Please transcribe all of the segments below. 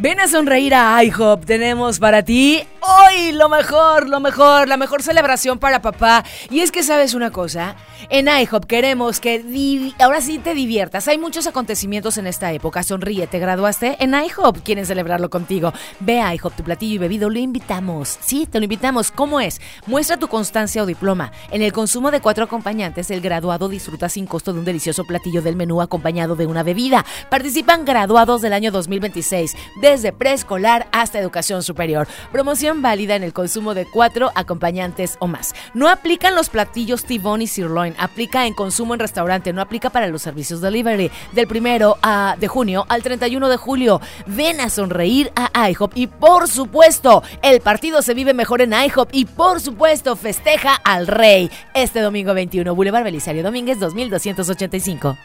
Ven a sonreír a IHOP. Tenemos para ti hoy la mejor celebración para papá. Y es que sabes una cosa, en IHOP queremos que ahora sí te diviertas. Hay muchos acontecimientos en esta época. Sonríe, ¿te graduaste? En IHOP quieren celebrarlo contigo. Ve a IHOP, tu platillo y bebido, lo invitamos. Sí, te lo invitamos. ¿Cómo es? Muestra tu constancia o diploma. En el consumo de 4 acompañantes, el graduado disfruta sin costo de un delicioso platillo del menú acompañado de una bebida. Participan graduados del año 2026, desde preescolar hasta educación superior. Promoción válida en el consumo de 4 acompañantes o más. No aplican los platillos T-bone y sirloin. Aplica en consumo en restaurante. No aplica para los servicios delivery. Del 1 de junio al 31 de julio. Ven a sonreír a IHOP. Y por supuesto, el partido se vive mejor en IHOP. Y por supuesto, festeja al Rey. Este domingo 21, Boulevard Belisario Domínguez, 2285.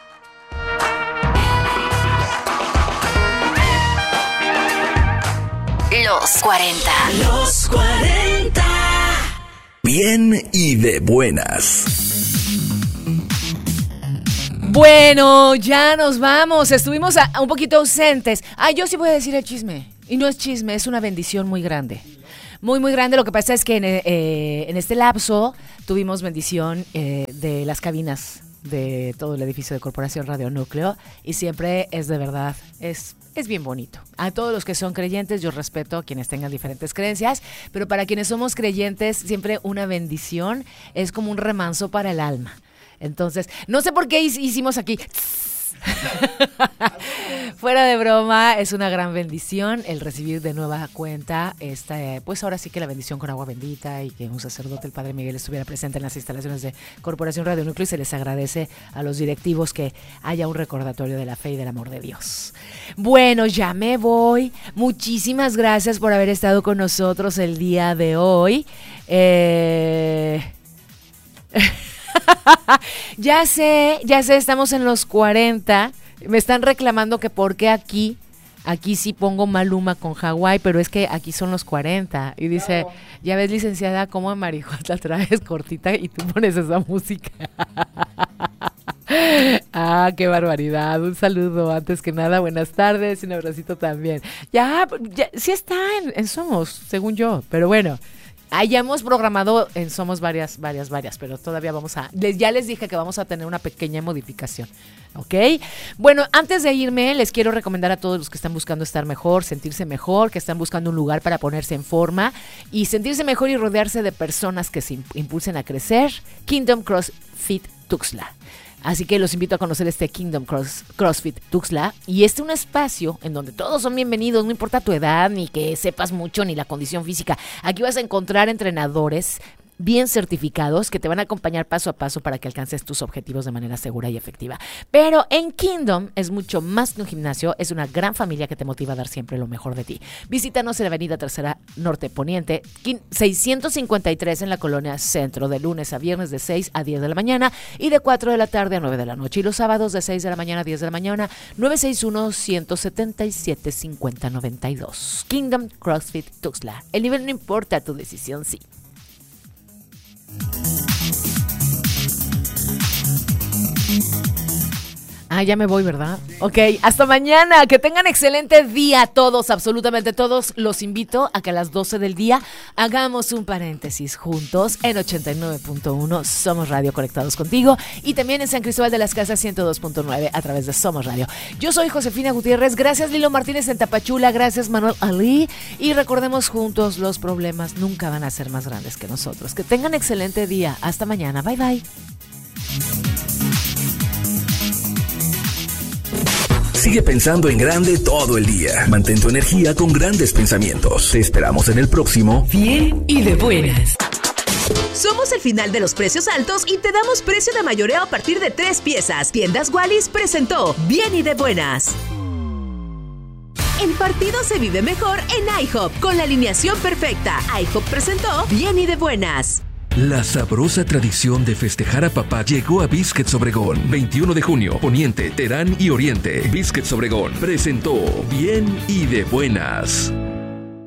Los 40. Los 40. Bien y de buenas. Bueno, ya nos vamos. Estuvimos un poquito ausentes. Yo sí voy a decir el chisme. Y no es chisme, es una bendición muy grande. Muy, muy grande. Lo que pasa es que en este lapso tuvimos bendición de las cabinas de todo el edificio de Corporación Radio Núcleo. Y siempre es de verdad, es bien bonito. A todos los que son creyentes, yo respeto a quienes tengan diferentes creencias, pero para quienes somos creyentes, siempre una bendición es como un remanso para el alma. Entonces, no sé por qué hicimos aquí. Fuera de broma, es una gran bendición el recibir de nueva cuenta pues ahora sí que la bendición con agua bendita y que un sacerdote, el Padre Miguel, estuviera presente en las instalaciones de Corporación Radio Núcleo, y se les agradece a los directivos que haya un recordatorio de la fe y del amor de Dios. Bueno, ya me voy. Muchísimas gracias por haber estado con nosotros el día de hoy. Ya sé, estamos en los 40. Me están reclamando que por qué aquí sí pongo Maluma con Hawái, pero es que aquí son los 40. Y dice, claro. Ya ves, licenciada, cómo en marihuana la traes cortita y tú pones esa música. Qué barbaridad. Un saludo antes que nada, buenas tardes y un abracito también. Ya sí está en Somos, según yo, pero bueno. Ya hemos programado en Somos varias, pero todavía ya les dije que vamos a tener una pequeña modificación, ¿ok? Bueno, antes de irme, les quiero recomendar a todos los que están buscando estar mejor, sentirse mejor, que están buscando un lugar para ponerse en forma y sentirse mejor y rodearse de personas que se impulsen a crecer, Kingdom CrossFit Tuxtla. Así que los invito a conocer este Kingdom CrossFit Tuxtla. Y es un espacio en donde todos son bienvenidos, no importa tu edad, ni que sepas mucho, ni la condición física. Aquí vas a encontrar entrenadores bien certificados que te van a acompañar paso a paso para que alcances tus objetivos de manera segura y efectiva. Pero en Kingdom es mucho más que un gimnasio, es una gran familia que te motiva a dar siempre lo mejor de ti. Visítanos en la avenida Tercera Norte Poniente, 653 en la Colonia Centro, de lunes a viernes de 6 a 10 de la mañana y de 4 de la tarde a 9 de la noche. Y los sábados de 6 de la mañana a 10 de la mañana, 961-177-5092. Kingdom CrossFit Tuxtla. El nivel no importa, tu decisión sí. Ya me voy, ¿verdad? Ok, hasta mañana. Que tengan excelente día todos, absolutamente todos. Los invito a que a las 12 del día hagamos un paréntesis juntos en 89.1 Somos Radio, conectados contigo. Y también en San Cristóbal de las Casas 102.9 a través de Somos Radio. Yo soy Josefina Gutiérrez. Gracias Lilo Martínez en Tapachula. Gracias Manuel Ali. Y recordemos juntos, los problemas nunca van a ser más grandes que nosotros. Que tengan excelente día. Hasta mañana. Bye, bye. Sigue pensando en grande todo el día. Mantén tu energía con grandes pensamientos. Te esperamos en el próximo Bien y de Buenas. Somos el final de los precios altos y te damos precio de mayoreo a partir de 3 piezas. Tiendas Wallis presentó Bien y de Buenas. El partido se vive mejor en IHOP con la alineación perfecta. IHOP presentó Bien y de Buenas. La sabrosa tradición de festejar a papá llegó a Biscuits Obregón. 21 de junio, Poniente, Terán y Oriente. Biscuits Obregón presentó Bien y de Buenas.